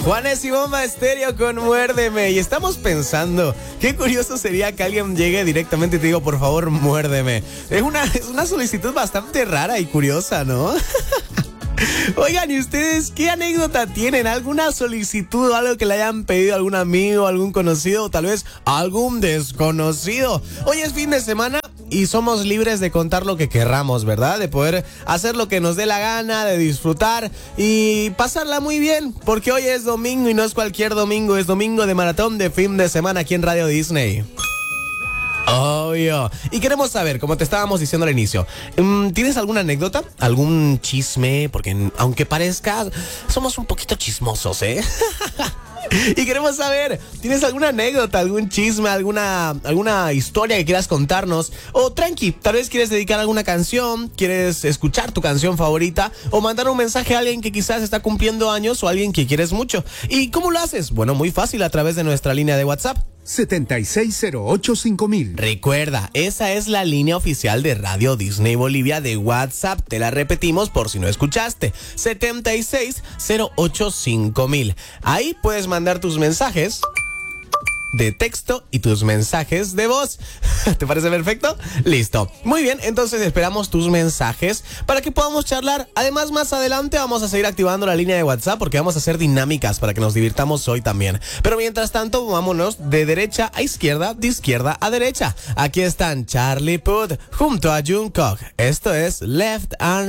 Juanes y Bomba Estéreo con Muérdeme. Y estamos pensando, qué curioso sería que alguien llegue directamente y te diga, por favor, muérdeme. Es una solicitud bastante rara y curiosa, ¿no? Oigan, ¿y ustedes qué anécdota tienen? ¿Alguna solicitud o algo que le hayan pedido a algún amigo, algún conocido o tal vez algún desconocido? Hoy es fin de semana y somos libres de contar lo que querramos, ¿verdad? De poder hacer lo que nos dé la gana, de disfrutar y pasarla muy bien, porque hoy es domingo y no es cualquier domingo, es domingo de maratón de fin de semana aquí en Radio Disney. Obvio. Y queremos saber, como te estábamos diciendo al inicio, ¿tienes alguna anécdota? ¿Algún chisme? Porque aunque parezca, somos un poquito chismosos, ¿eh? Y queremos saber, ¿tienes alguna anécdota, algún chisme, alguna historia que quieras contarnos? O tranqui, tal vez quieres dedicar alguna canción, quieres escuchar tu canción favorita o mandar un mensaje a alguien que quizás está cumpliendo años o a alguien que quieres mucho. ¿Y cómo lo haces? Bueno, muy fácil, a través de nuestra línea de WhatsApp. 76085000. Recuerda, esa es la línea oficial de Radio Disney Bolivia de WhatsApp. Te la repetimos por si no escuchaste. 76085000. Ahí puedes mandar tus mensajes de texto y tus mensajes de voz. ¿Te parece perfecto? Listo. Muy bien, entonces esperamos tus mensajes para que podamos charlar. Además, más adelante vamos a seguir activando la línea de WhatsApp porque vamos a hacer dinámicas para que nos divirtamos hoy también. Pero mientras tanto, vámonos de derecha a izquierda, de izquierda a derecha. Aquí están Charlie Puth junto a Jungkook. Esto es Left and